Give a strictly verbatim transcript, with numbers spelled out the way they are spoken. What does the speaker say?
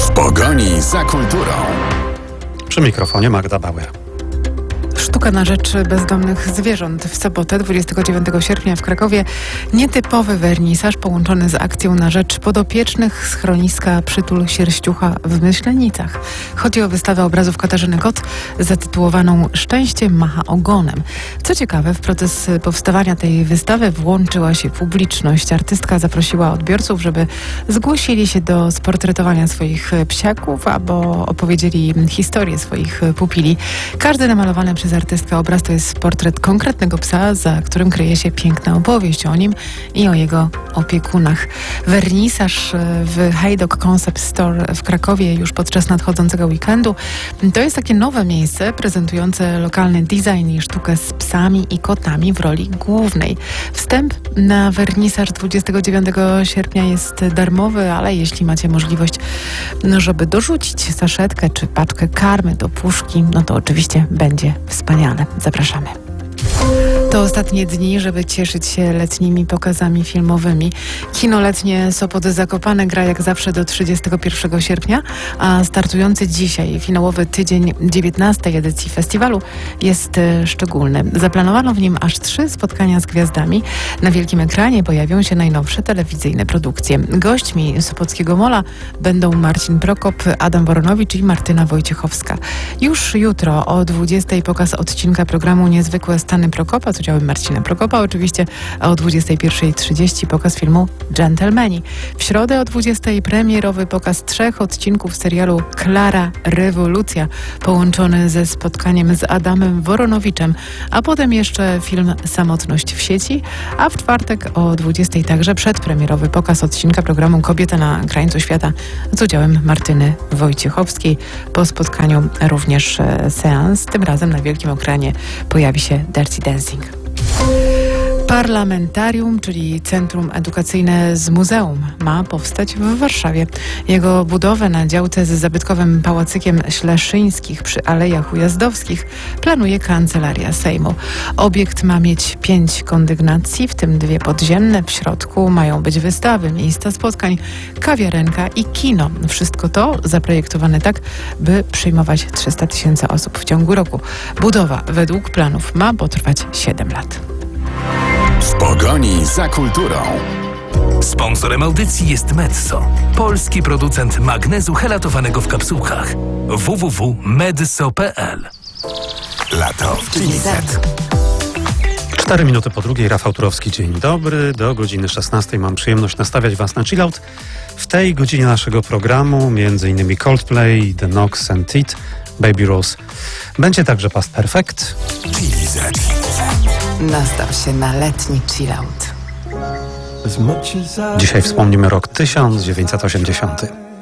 W pogoni za kulturą. Przy mikrofonie Magda Bauer. Sztuka na rzecz bezdomnych zwierząt. W sobotę, dwudziestego dziewiątego sierpnia w Krakowie nietypowy wernisaż połączony z akcją na rzecz podopiecznych schroniska Przytul Sierściucha w Myślenicach. Chodzi o wystawę obrazów Katarzyny Kot zatytułowaną Szczęście macha ogonem. Co ciekawe, w proces powstawania tej wystawy włączyła się publiczność. Artystka zaprosiła odbiorców, żeby zgłosili się do sportretowania swoich psiaków albo opowiedzieli historię swoich pupili. Każdy namalowany przez artystkę obraz to jest portret konkretnego psa, za którym kryje się piękna opowieść o nim i o jego opiekunach. Wernisaż w Hejdok Concept Store w Krakowie już podczas nadchodzącego weekendu. To jest takie nowe miejsce prezentujące lokalny design i sztukę z psami i kotami w roli głównej. Wstęp na wernisaż dwudziestego dziewiątego sierpnia jest darmowy, ale jeśli macie możliwość, no, żeby dorzucić saszetkę czy paczkę karmy do puszki, no to oczywiście będzie wspaniale. Zapraszamy. To ostatnie dni, żeby cieszyć się letnimi pokazami filmowymi. Kino letnie Sopot Zakopane gra jak zawsze do trzydziestego pierwszego sierpnia, a startujący dzisiaj finałowy tydzień dziewiętnastej edycji festiwalu jest e, szczególny. Zaplanowano w nim aż trzy spotkania z gwiazdami. Na wielkim ekranie pojawią się najnowsze telewizyjne produkcje. Gośćmi Sopockiego Mola będą Marcin Prokop, Adam Woronowicz i Martyna Wojciechowska. Już jutro o dwudziestej pokaz odcinka programu Niezwykłe Stany Prokopa z udziałem Marcina Prokopa oczywiście, a o dwudziestej pierwszej trzydzieści pokaz filmu Dżentelmeni. W środę o dwudziestej premierowy pokaz trzech odcinków serialu Klara Rewolucja, połączony ze spotkaniem z Adamem Woronowiczem, a potem jeszcze film Samotność w sieci, a w czwartek o dwudziestej także przedpremierowy pokaz odcinka programu Kobieta na krańcu świata z udziałem Martyny Wojciechowskiej. Po spotkaniu również e, seans, tym razem na wielkim ekranie pojawi się Dirty Dancing. Parlamentarium, czyli Centrum Edukacyjne z Muzeum, ma powstać w Warszawie. Jego budowę na działce z zabytkowym pałacykiem Śleszyńskich przy Alejach Ujazdowskich planuje Kancelaria Sejmu. Obiekt ma mieć pięć kondygnacji, w tym dwie podziemne. W środku mają być wystawy, miejsca spotkań, kawiarenka i kino. Wszystko to zaprojektowane tak, by przyjmować trzysta tysięcy osób w ciągu roku. Budowa według planów ma potrwać siedem lat. W pogoni za kulturą. Sponsorem audycji jest Medso, polski producent magnezu helatowanego w kapsułkach. w w w kropka medso kropka p l. Lato w Chili Z. Cztery minuty po drugiej, Rafał Turowski, dzień dobry. Do godziny szesnastej mam przyjemność nastawiać Was na chillout. W tej godzinie naszego programu między innymi Coldplay, The Knox and Teeth, Baby Rose. Będzie także Past Perfect. Chili Z. Nastaw się na letni chillout. Dzisiaj wspomnimy rok tysiąc dziewięćset osiemdziesiąty.